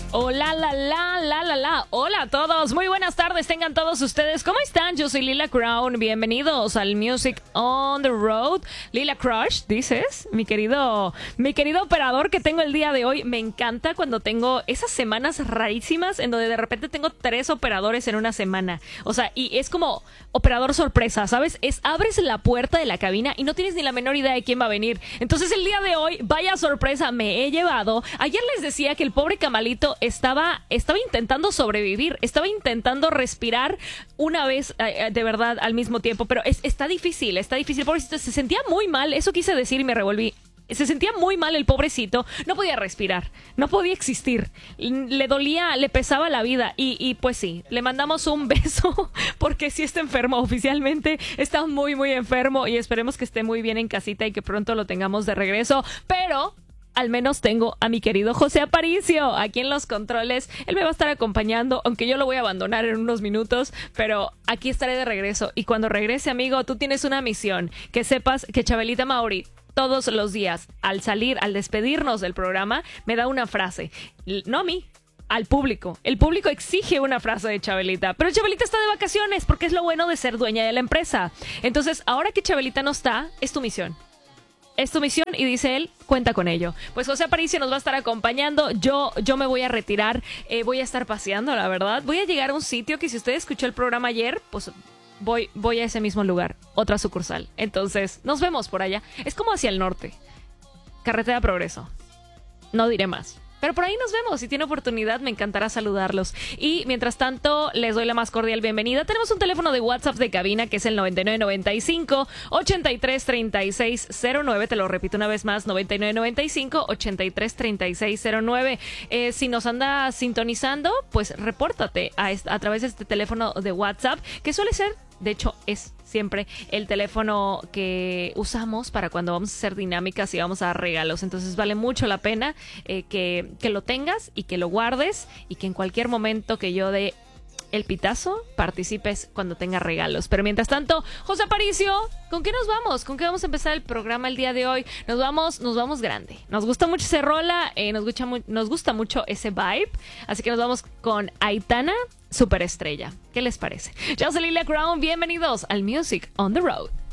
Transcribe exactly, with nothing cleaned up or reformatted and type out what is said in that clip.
Hola, la, la, la, la, la. Hola a todos. Muy buenas tardes. Tengan todos ustedes. ¿Cómo están? Yo soy Lila Crown. Bienvenidos al Music on the Road. Lila Crush, dices. Mi querido, mi querido operador que tengo el día de hoy. Me encanta cuando tengo esas semanas rarísimas en donde de repente tengo tres operadores en una semana. O sea, y es como operador sorpresa, ¿sabes? Es abres la puerta de la cabina y no tienes ni la menor idea de quién va a venir. Entonces el día de hoy, vaya sorpresa, me he llevado. Ayer les decía que el pobre Camalito estaba, estaba intentando sobrevivir, estaba intentando respirar una vez eh, de verdad al mismo tiempo, pero es, está difícil, está difícil, pobrecito, se sentía muy mal, eso quise decir y me revolví. Se sentía muy mal el pobrecito, no podía respirar, no podía existir, le dolía, le pesaba la vida y, y pues sí, le mandamos un beso porque sí está enfermo, oficialmente está muy muy enfermo y esperemos que esté muy bien en casita y que pronto lo tengamos de regreso, pero al menos tengo a mi querido José Aparicio aquí en los controles. Él me va a estar acompañando, aunque yo lo voy a abandonar en unos minutos, pero aquí estaré de regreso. Y cuando regrese, amigo, tú tienes una misión, que sepas que Chabelita Mauri todos los días, al salir, al despedirnos del programa, me da una frase. No a mí, al público. El público exige una frase de Chabelita, pero Chabelita está de vacaciones porque es lo bueno de ser dueña de la empresa. Entonces, ahora que Chabelita no está, es tu misión. Es tu misión y dice él, cuenta con ello. Pues José Aparicio nos va a estar acompañando. Yo, yo me voy a retirar, eh, voy a estar paseando, la verdad. Voy a llegar a un sitio que si usted escuchó el programa ayer, pues voy, voy a ese mismo lugar, otra sucursal. Entonces, nos vemos por allá. Es como hacia el norte. Carretera Progreso. No diré más. Pero por ahí nos vemos. Si tiene oportunidad, me encantará saludarlos. Y mientras tanto, les doy la más cordial bienvenida. Tenemos un teléfono de WhatsApp de cabina que es el noventa y nueve noventa y cinco, ochenta y tres treinta y seis cero nueve. Te lo repito una vez más, noventa y nueve noventa y cinco, ochenta y tres treinta y seis cero nueve. Eh, si nos anda sintonizando, pues repórtate a, a través de este teléfono de WhatsApp, que suele ser, de hecho, es siempre el teléfono que usamos para cuando vamos a hacer dinámicas y vamos a dar regalos. Entonces vale mucho la pena eh, que, que lo tengas y que lo guardes y que en cualquier momento que yo dé el pitazo participes cuando tenga regalos. Pero mientras tanto, José Aparicio, ¿con qué nos vamos? ¿Con qué vamos a empezar el programa el día de hoy? Nos vamos, nos vamos grande. Nos gusta mucho ese rola, eh, nos, gusta mu- nos gusta mucho ese vibe. Así que nos vamos con Aitana, Superestrella. ¿Qué les parece? Yo soy Lila Crown, bienvenidos al Music on the Road.